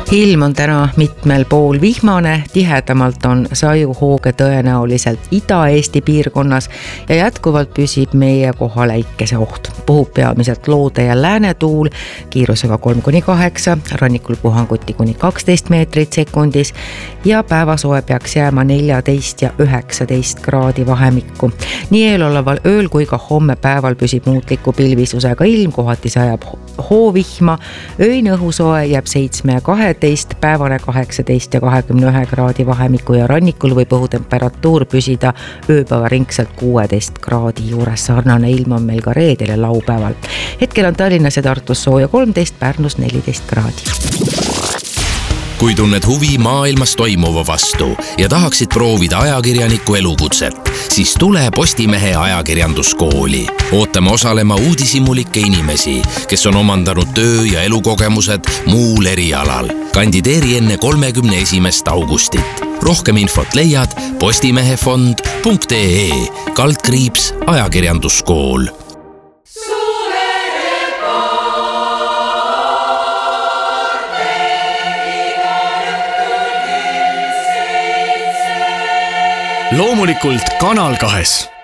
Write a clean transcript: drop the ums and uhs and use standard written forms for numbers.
Ilm on täna mitmel pool vihmane, tihedamalt on sajuhooge tõenäoliselt Ida-Eesti piirkonnas ja jätkuvalt püsib meie kohal äikeseoht. Puhub peamiselt loode ja läänetuul kiirusega 3–8, rannikul puhanguti kuni 12 meetrit sekundis ja päevasoe peaks jääma 14 ja 19 kraadi vahemikku. Nii eeloleval ööl kui ka homme päeval püsib muutliku pilvisusega ilm, kohati sajab hoovihma, öine õhusoe jääb 7 ja 12, päevane 18 ja 21 kraadi vahemikku ja rannikul võib õhutemperatuur püsida ööpäevaringselt 16 kraadi juures. Sarnane ilm on meil ka reedel ja laupäeval. Hetkel on Tallinnas ja Tartus sooja 13, Pärnus 14 kraadi. Kui tunned huvi maailmas toimuva vastu ja tahaksid proovida ajakirjaniku elukutset, siis tule Postimehe ajakirjanduskooli. Ootame osalema uudishimulikke inimesi, kes on omandanud töö- ja elukogemused muul erialal. Kandideeri enne 31. augustit. Rohkem infot leiad postimehefond.ee/ajakirjanduskool. Loomulikult Kanal 2.